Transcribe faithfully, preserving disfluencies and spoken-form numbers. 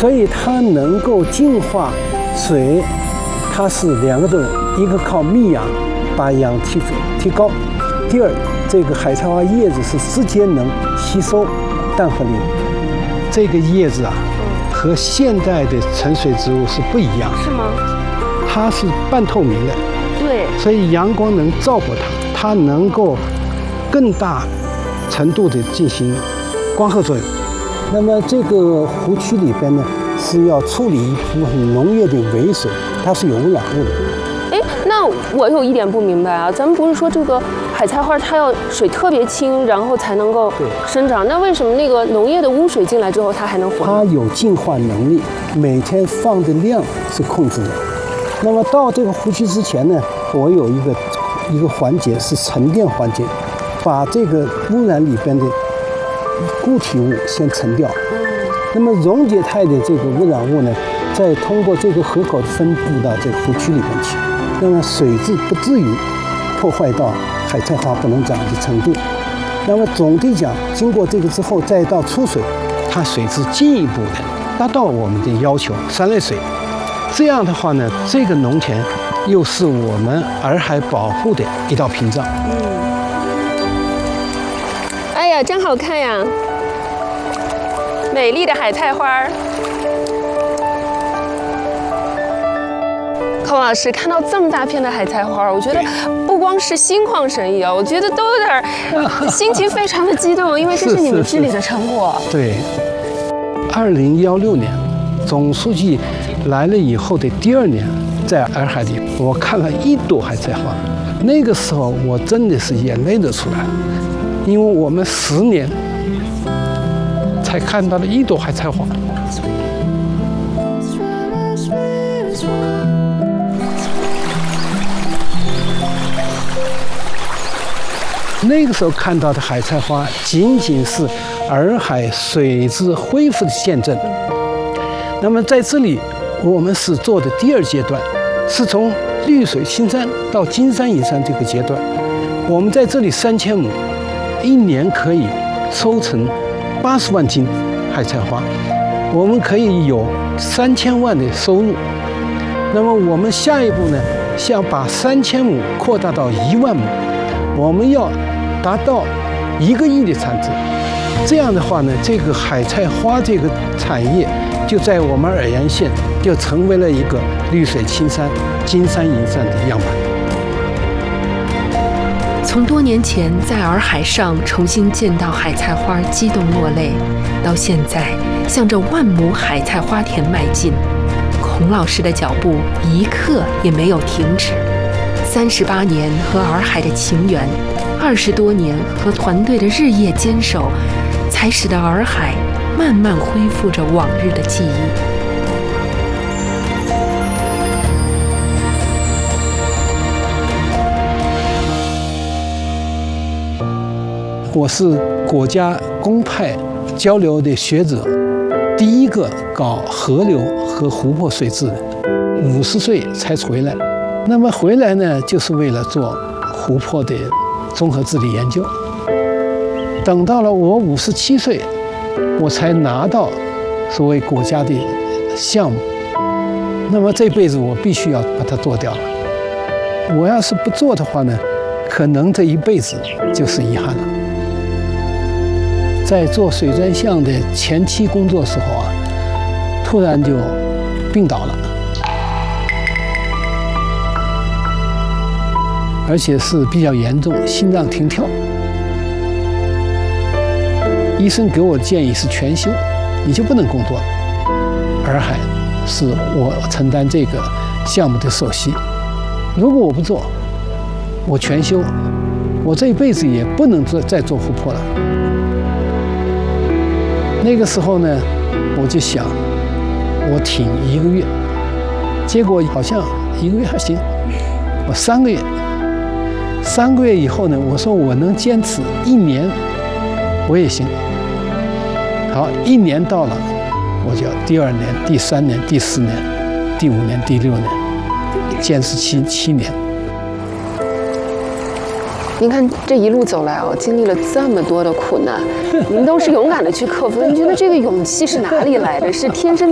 所以它能够净化水，它是两个作用，一个靠密氧把氧提提高，第二，这个海菜花叶子是直接能吸收氮和磷。这个叶子啊，和现代的沉水植物是不一样的。 是吗？ 它是半透明的， 对， 所以阳光能照拂它，它能够更大程度的进行光合作用。那么这个湖区里边呢，是要处理一部分农业的尾水，它是有污染物的。 哎，那我有一点不明白啊，咱们不是说这个海菜花它要水特别清，然后才能够生长，那为什么那个农业的污水进来之后它还能活？ 它有净化能力，每天放的量是控制的。那么到这个湖区之前呢，我有一个一个环节是沉淀环节，把这个污染里边的固体物先沉掉。那么溶解态的这个污染物呢，再通过这个河口分布到这个湖区里边去，那么水质不至于破坏到海菜花不能长的程度。那么总的讲，经过这个之后，再到出水，它水质进一步的达到我们的要求，三类水。这样的话呢，这个农田又是我们洱海保护的一道屏障。 嗯，哎呀，真好看呀！美丽的海菜花。寇老师看到这么大片的海菜花，我觉得不光是心旷神怡啊，我觉得都有点心情非常的激动，因为这是你们治理的成果。 对，二零幺六年，总书记来了以后的第二年，在洱海里，我看了一朵海菜花，那个时候我真的是眼泪都出来了，因为我们十年才看到了一朵海菜花。那个时候看到的海菜花，仅仅是洱海水质恢复的见证。那么在这里，我们是做的第二阶段，是从绿水青山到金山银山这个阶段。我们在这里三千亩，一年可以收成八十万斤海菜花，我们可以有三千万的收入。那么我们下一步呢，想把三千亩扩大到一万亩，我们要达到一个亿的产值。这样的话呢，这个海菜花这个产业就在我们洱阳县就成为了一个绿水青山、金山银山的样板。 从多年前在洱海上重新见到海菜花激动落泪，到现在向着万亩海菜花田迈进，孔老师的脚步一刻也没有停止。三十八年和洱海的情缘，二十多年和团队的日夜坚守，才使得洱海慢慢恢复着往日的记忆。 我是国家公派交流的学者，第一个搞河流和湖泊水质的，五十岁才回来。那么回来呢，就是为了做湖泊的综合治理研究。等到了我五十七岁，我才拿到所谓国家的项目。那么这辈子我必须要把它做掉了。我要是不做的话呢，可能这一辈子就是遗憾了。在做水专项的前期工作时候啊，突然就病倒了，而且是比较严重，心脏停跳。医生给我建议是全休，你就不能工作了。洱海是我承担这个项目的首席，如果我不做，我全休，我这一辈子也不能做再做湖泊了。那个时候呢，我就想，我挺一个月，结果好像一个月还行，我三个月，三个月以后呢，我说我能坚持一年，我也行。好，一年到了，我就第二年、第三年、第四年、第五年、第六年，坚持七七年。 您看这一路走来哦，经历了这么多的苦难，您都是勇敢的去克服。您觉得这个勇气是哪里来的？是天生